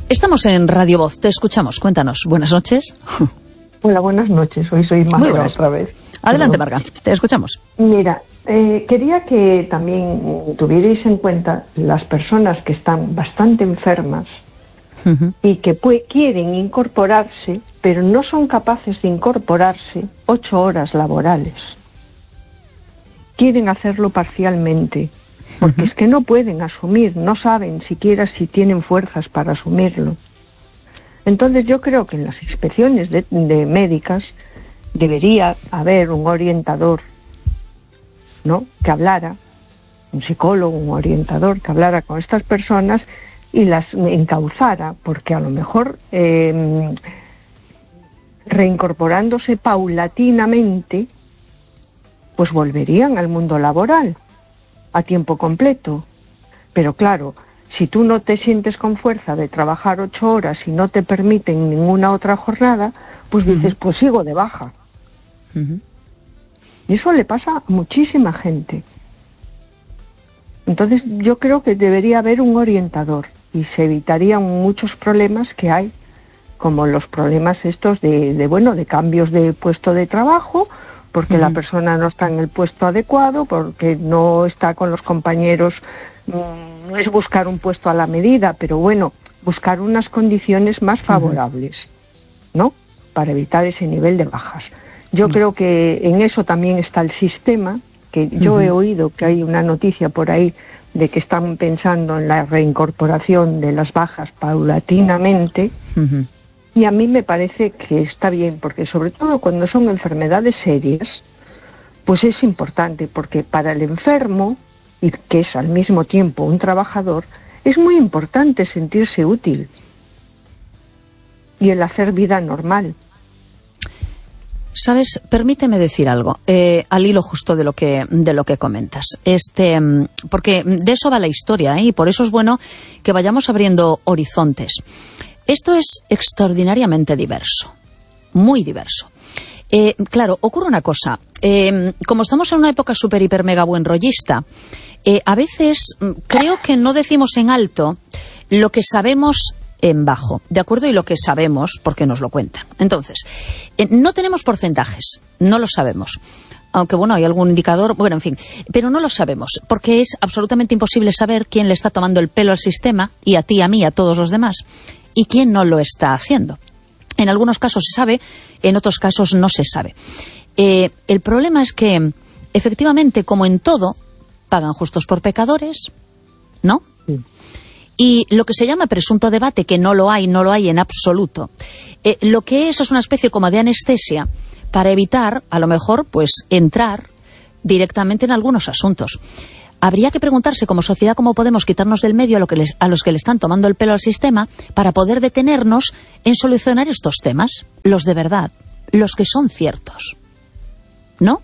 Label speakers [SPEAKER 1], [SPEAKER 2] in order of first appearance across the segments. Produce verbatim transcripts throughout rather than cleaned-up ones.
[SPEAKER 1] Estamos en Radio Voz, te escuchamos, cuéntanos. Buenas noches.
[SPEAKER 2] Hola, buenas noches, hoy soy Marga otra vez.
[SPEAKER 1] Adelante, Marga, te escuchamos.
[SPEAKER 2] Mira, eh, quería que también tuvierais en cuenta las personas que están bastante enfermas uh-huh. y que pues, quieren incorporarse, pero no son capaces de incorporarse ocho horas laborales. Quieren hacerlo parcialmente, porque uh-huh. es que no pueden asumir, no saben siquiera si tienen fuerzas para asumirlo. Entonces yo creo que en las inspecciones de, de médicas debería haber un orientador, ¿no?, que hablara, un psicólogo, un orientador que hablara con estas personas y las encauzara, porque a lo mejor eh, reincorporándose paulatinamente, pues volverían al mundo laboral a tiempo completo. Pero claro, si tú no te sientes con fuerza de trabajar ocho horas y no te permiten ninguna otra jornada, pues dices, uh-huh. pues sigo de baja. Uh-huh. Y eso le pasa a muchísima gente. Entonces yo creo que debería haber un orientador y se evitarían muchos problemas que hay, como los problemas estos de, de bueno, de cambios de puesto de trabajo, porque uh-huh. la persona no está en el puesto adecuado, porque no está con los compañeros. No es buscar un puesto a la medida, pero bueno, buscar unas condiciones más favorables, ¿no?, para evitar ese nivel de bajas. Yo uh-huh. creo que en eso también está el sistema, que yo uh-huh. he oído que hay una noticia por ahí de que están pensando en la reincorporación de las bajas paulatinamente, uh-huh. y a mí me parece que está bien, porque sobre todo cuando son enfermedades serias, pues es importante, porque para el enfermo, y que es al mismo tiempo un trabajador, es muy importante sentirse útil y el hacer vida normal.
[SPEAKER 1] Sabes, permíteme decir algo, eh, al hilo justo de lo que de lo que comentas, este, porque de eso va la historia, ¿eh? Y por eso es bueno que vayamos abriendo horizontes. Esto es extraordinariamente diverso, muy diverso. Eh, claro, ocurre una cosa, eh, como estamos en una época súper, hiper, mega buenrollista, eh, a veces creo que no decimos en alto lo que sabemos en bajo, ¿de acuerdo? Y lo que sabemos porque nos lo cuentan. Entonces, eh, no tenemos porcentajes, no lo sabemos. Aunque, bueno, hay algún indicador, bueno, en fin, pero no lo sabemos, porque es absolutamente imposible saber quién le está tomando el pelo al sistema, y a ti, a mí, a todos los demás, y quién no lo está haciendo. En algunos casos se sabe, en otros casos no se sabe. Eh, el problema es que, efectivamente, como en todo, pagan justos por pecadores, ¿no? Sí. Y lo que se llama presunto debate, que no lo hay, no lo hay en absoluto, eh, lo que es es una especie como de anestesia para evitar, a lo mejor, pues entrar directamente en algunos asuntos. Habría que preguntarse como sociedad cómo podemos quitarnos del medio a, lo que les, a los que le están tomando el pelo al sistema para poder detenernos en solucionar estos temas, los de verdad, los que son ciertos, ¿no?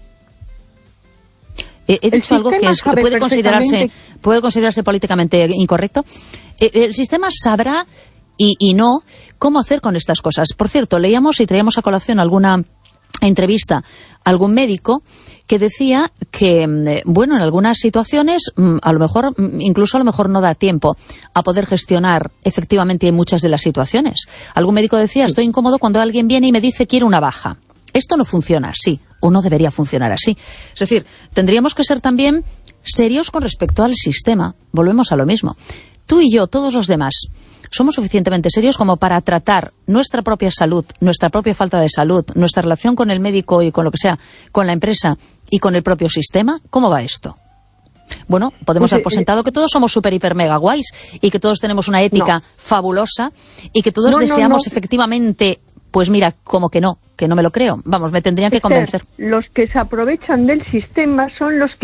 [SPEAKER 1] He, he dicho algo que es, puede considerarse puede considerarse políticamente incorrecto. El sistema sabrá y, y no cómo hacer con estas cosas. Por cierto, leíamos y traíamos a colación alguna entrevista a algún médico que decía que, bueno, en algunas situaciones, a lo mejor, incluso a lo mejor no da tiempo a poder gestionar efectivamente muchas de las situaciones. Algún médico decía, estoy incómodo cuando alguien viene y me dice quiero una baja. Esto no funciona así, o no debería funcionar así. Es decir, tendríamos que ser también serios con respecto al sistema. Volvemos a lo mismo. Tú y yo, todos los demás, somos suficientemente serios como para tratar nuestra propia salud, nuestra propia falta de salud, nuestra relación con el médico y con lo que sea, con la empresa y con el propio sistema. ¿Cómo va esto? Bueno, podemos dar por sentado que todos somos súper, hiper, mega guays y que todos tenemos una ética no. fabulosa y que todos no, deseamos no, no. efectivamente... Pues mira, como que no, que no me lo creo. Vamos, me tendrían que convencer.
[SPEAKER 2] Los que se aprovechan del sistema son los que